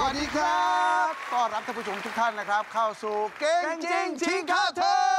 วัสดีครับต้อนรับท่านผู้ชมทุกท่านนะครับเข้าสู่เก่งจริงชิงข้าวเทอ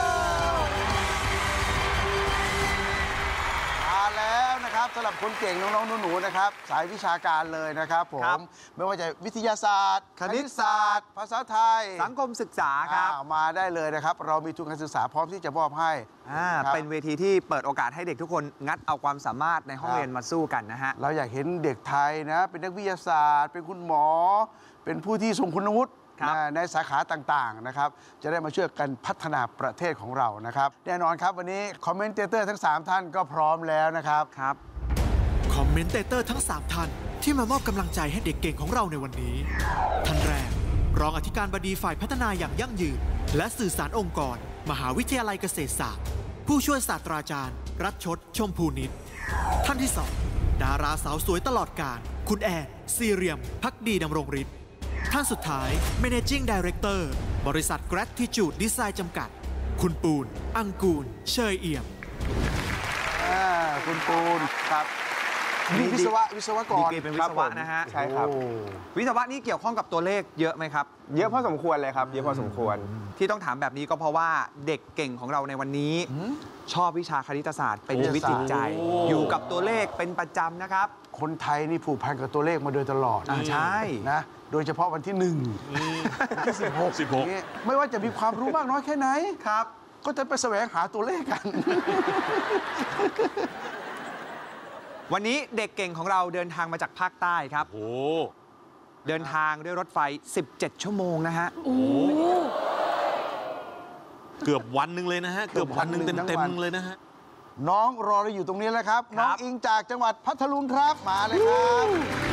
มาแล้วนะครับสำหรับคนเก่งน้องๆหนูๆนะครับสายวิชาการเลยนะครับผมไม่ว่าจะวิทยาศาสตร์คณิตศาสตร์ภาษาไทยสังคมศึกษาครับมาได้เลยนะครับเรามีทุนการศึกษาพร้อมที่จะมอบให้เป็นเวทีที่เปิดโอกาสให้เด็กทุกคนงัดเอาความสามารถในห้องเรียนมาสู้กันนะฮะเราอยากเห็นเด็กไทยนะเป็นนักวิทยาศาสตร์เป็นคุณหมอเป็นผู้ที่ทรงคุณวุฒิในสาขาต่างๆนะครับจะได้มาช่วยกันพัฒนาประเทศของเรานะครับแน่นอนครับวันนี้คอมเมนเตเตอร์ทั้ง3ท่านก็พร้อมแล้วนะครับคอมเมนเตเตอร์ทั้ง3ท่านที่มามอบกำลังใจให้เด็กเก่งของเราในวันนี้ท่านแรกรองอธิการบดีฝ่ายพัฒนาอย่างยั่งยืนและสื่อสารองค์กรมหาวิทยาลัยเกษตรศาสตร์ผู้ช่วยศาสตราจารย์รัชชดชมพูนิตท่านที่2ดาราสาวสวยตลอดกาลคุณแอนซีเรียมภักดีดำรงฤทธิ์ท่านสุดท้าย Managing Director บริษัท Gratitude Design จำกัดคุณปูนอังกูลเชยเอี่ยมคุณปูนครับวิศวกรเป็นวิศวะนะฮะใช่ครับวิศวะนี่เกี่ยวข้องกับตัวเลขเยอะไหมครับเยอะพอสมควรเลยครับเยอะพอสมควรที่ต้องถามแบบนี้ก็เพราะว่าเด็กเก่งของเราในวันนี้ชอบวิชาคณิตศาสตร์เป็นชีวิตจิตใจอยู่กับตัวเลขเป็นประจำนะครับคนไทยนี่ผูกพันกับตัวเลขมาโดยตลอดใช่นะโดยเฉพาะวันที่1วันที่16นี้ไม่ว่าจะมีความรู้มากน้อยแค่ไหนครับก็จะไปแสวงหาตัวเลขกันวันนี้เด็กเก่งของเราเดินทางมาจากภาคใต้ครับเดินทางด้วยรถไฟ17 ชั่วโมงนะฮะเกือบวันหนึ่งเลยนะฮะเกือบวันหนึ่งเต็มๆเลยนะฮะน้องรอเราอยู่ตรงนี้แล้วครับน้องอิงจากจังหวัดพัทลุงครับมาเลยครับ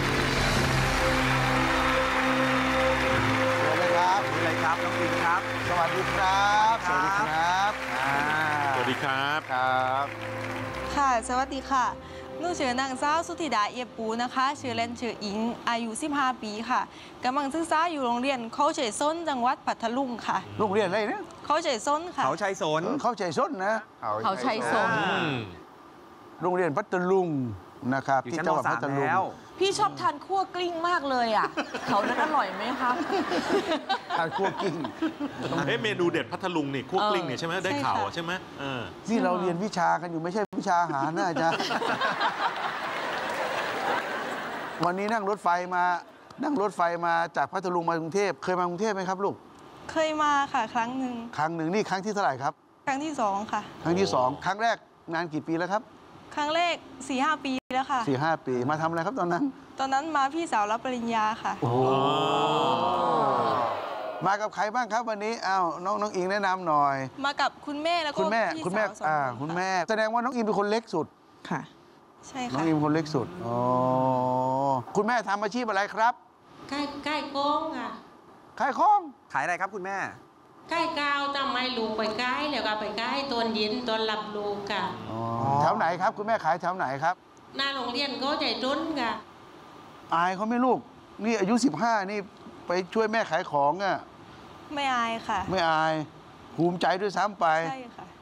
สวัสดีครับสวัสดีครับน้องอิงครับสวัสดีครับสวัสดีครับสวัสดีครับค่ะสวัสดีค่ะหนูชื่อนางสาวสุธิดาเอียบปูนะคะชื่อเล่นชื่ออิงอายุ15 ปีค่ะกำลังศึกษาอยู่โรงเรียนเขาชัยส้นจังหวัดพัทลุงค่ะโรงเรียนอะไรนะเขาชัยส้นค่ะเขาชัยส้นเขาชัยส้นนะเขาชัยส้นโรงเรียนพัทลุงนะครับที่จังหวัดพัทลุงพี่ชอบทานคั่วกลิ้งมากเลยอ่ะเขานั้นอร่อยไหมคะทานคั่วกลิ้งเมนูเด็ดพัทลุงนี่คั่วกลิ้งเนี่ยใช่ไหมได้ข่าวใช่ไหมนี่เราเรียนวิชากันอยู่ไม่ใช่วิชาอาหารนะอาจารย์วันนี้นั่งรถไฟมาจากพัทลุงมากรุงเทพเคยมากรุงเทพไหมครับลูกเคยมาค่ะครั้งหนึ่งนี่ครั้งที่เท่าไหร่ครับครั้งที่2ค่ะครั้งที่2ครั้งแรกนานกี่ปีแล้วครับครั้งแรก 4-5 ปีแล้วค่ะ 4-5 ปีมาทำอะไรครับตอนนั้นมาพี่สาวรับปริญญาค่ะมากับใครบ้างครับวันนี้น้องอิงแนะนำหน่อยมากับคุณแม่แล้วก็พี่สาวคุณแม่แสดงว่าน้องอิงเป็นคนเล็กสุดค่ะใช่ค่ะน้องอิงเป็นคนเล็กสุดคุณแม่ทำอาชีพอะไรครับใกล้โก้งค่ะขายของขายอะไรครับคุณแม่ใกล้กาวทำไมลูกไปใกล้แล้วก็ไปใกล้ตอนเย็นตอนหลับลูกค่ะแถวไหนครับคุณแม่ขายแถวไหนครับหน้าโรงเรียนก็ใจต้นค่ะอายเขาไหมลูกนี่อายุ15นี่ไปช่วยแม่ขายของอ่ะไม่อายค่ะไม่อายภูมิใจด้วยซ้ำไปใช่ค่ะ